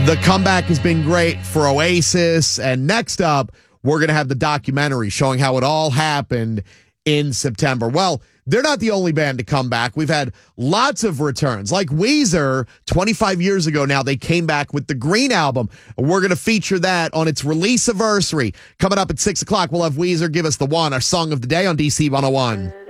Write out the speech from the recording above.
The comeback has been great for Oasis. And next up, we're going to have the documentary showing how it all happened in September. Well, they're not the only band to come back. We've had lots of returns. Like Weezer, 25 years ago now, they came back with the Green Album. We're going to feature that on its release anniversary. Coming up at 6 o'clock, we'll have Weezer give us the one, our song of the day on DC 101.